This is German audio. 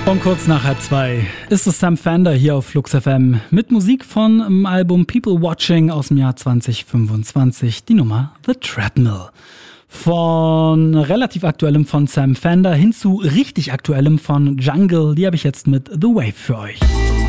Und kurz nach 1:30 ist es Sam Fender hier auf Flux FM mit Musik vom Album People Watching aus dem Jahr 2025, die Nummer The Treadmill. Von relativ aktuellem von Sam Fender hin zu richtig aktuellem von Jungle, die habe ich jetzt mit The Wave für euch.